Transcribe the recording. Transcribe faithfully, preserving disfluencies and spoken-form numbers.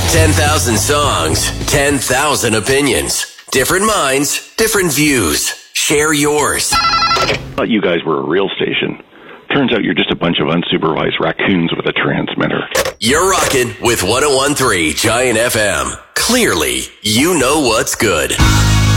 ten thousand songs, ten thousand opinions. Different minds, different views. Share yours. I thought you guys were a real station. Turns out you're just a bunch of unsupervised raccoons with a transmitter. You're rocking with one oh one point three Giant F M. Clearly, you know what's good.